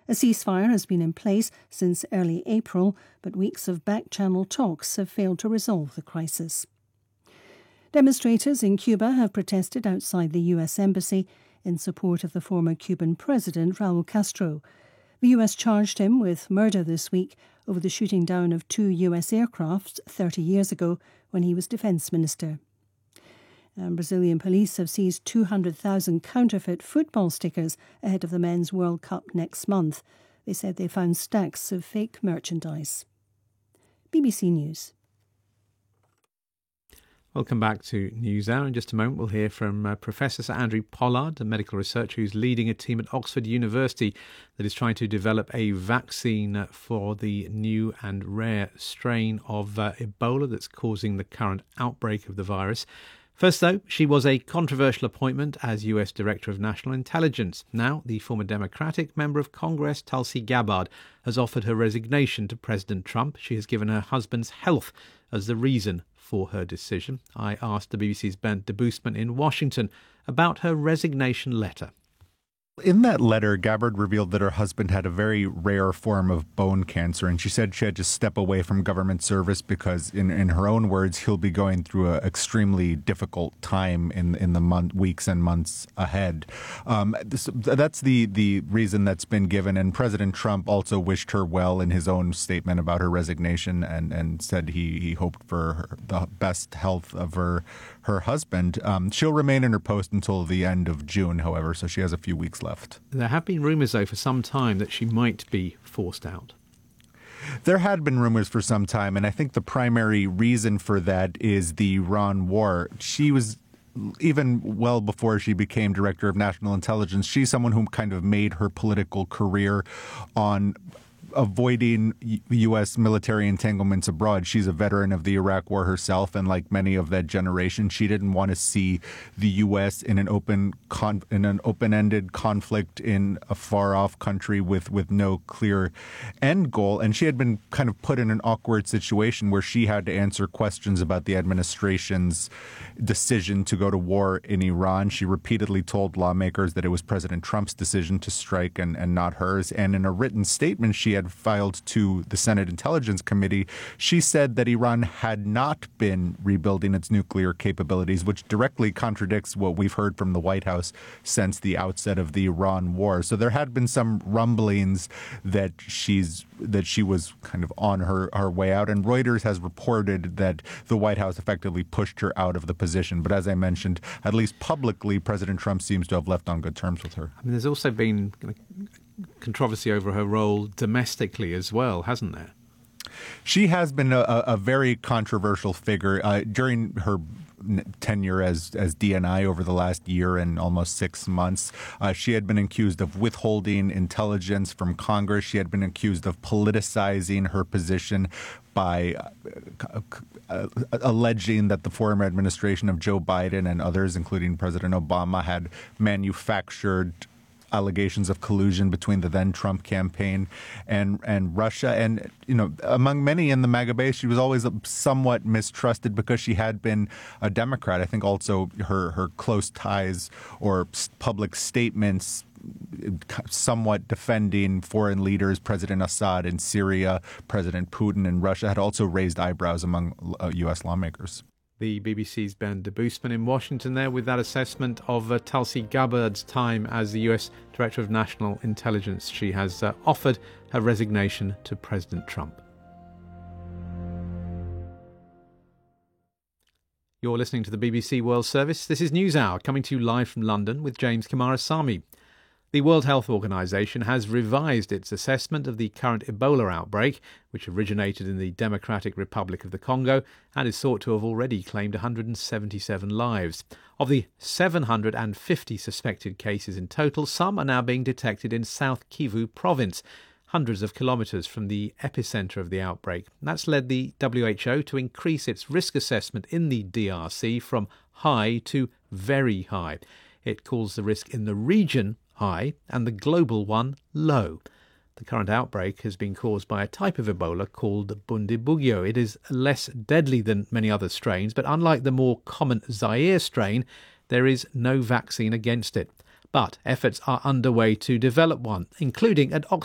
A ceasefire has been in place since early April, but weeks of back-channel talks have failed to resolve the crisis. Demonstrators in Cuba have protested outside the US Embassy in support of the former Cuban president, Raul Castro. The US charged him with murder this week over the shooting down of 2 US aircraft 30 years ago when he was defence minister. And Brazilian police have seized 200,000 counterfeit football stickers ahead of the Men's World Cup next month. They said they found stacks of fake merchandise. BBC News. Welcome back to NewsHour. In just a moment, we'll hear from Professor Sir Andrew Pollard, a medical researcher who's leading a team at Oxford University that is trying to develop a vaccine for the new and rare strain of Ebola that's causing the current outbreak of the virus. First, though, she was a controversial appointment as US Director of National Intelligence. Now, the former Democratic member of Congress, Tulsi Gabbard, has offered her resignation to President Trump. She has given her husband's health as the reason for her decision. I asked the BBC's Ben de Boosman in Washington about her resignation letter. In that letter, Gabbard revealed that her husband had a very rare form of bone cancer, and she said she had to step away from government service because, in her own words, he'll be going through an extremely difficult time in the weeks and months ahead. That's the reason that's been given, and President Trump also wished her well in his own statement about her resignation and said he hoped for the best health of her husband. She'll remain in her post until the end of June, however, so she has a few weeks left. There have been rumours, though, for some time that she might be forced out. There had been rumors for some time, and I think the primary reason for that is the Iran war. She was, even well before she became Director of National Intelligence, she's someone who kind of made her political career on avoiding U.S. military entanglements abroad. She's a veteran of the Iraq War herself, and like many of that generation, she didn't want to see the U.S. in an open-ended conflict in a far-off country with no clear end goal. And she had been kind of put in an awkward situation where she had to answer questions about the administration's decision to go to war in Iran. She repeatedly told lawmakers that it was President Trump's decision to strike and not hers. And in a written statement she had filed to the Senate Intelligence Committee, she said that Iran had not been rebuilding its nuclear capabilities, which directly contradicts what we've heard from the White House since the outset of the Iran war. So there had been some rumblings that she was kind of on her way out, and Reuters has reported that the White House effectively pushed her out of the position. But as I mentioned, at least publicly, President Trump seems to have left on good terms with her. I mean, there's also been controversy over her role domestically as well, hasn't there? She has been a very controversial figure during her tenure as DNI over the last year and almost 6 months. She had been accused of withholding intelligence from Congress. She had been accused of politicizing her position by alleging that the former administration of Joe Biden and others, including President Obama, had manufactured allegations of collusion between the then Trump campaign and Russia. And, among many in the MAGA base, she was always somewhat mistrusted because she had been a Democrat. I think also her close ties or public statements somewhat defending foreign leaders, President Assad in Syria, President Putin in Russia, had also raised eyebrows among U.S. lawmakers. The BBC's Ben de Boosman in Washington there with that assessment of Tulsi Gabbard's time as the US Director of National Intelligence. She has offered her resignation to President Trump. You're listening to the BBC World Service. This is NewsHour, coming to you live from London with James Kamarasamy. The World Health Organization has revised its assessment of the current Ebola outbreak, which originated in the Democratic Republic of the Congo and is thought to have already claimed 177 lives. Of the 750 suspected cases in total, some are now being detected in South Kivu province, hundreds of kilometres from the epicentre of the outbreak. That's led the WHO to increase its risk assessment in the DRC from high to very high. It calls the risk in the region high and the global one low. The current outbreak has been caused by a type of Ebola called Bundibugyo. It is less deadly than many other strains, but unlike the more common Zaire strain, there is no vaccine against it. But efforts are underway to develop one, including at Oxford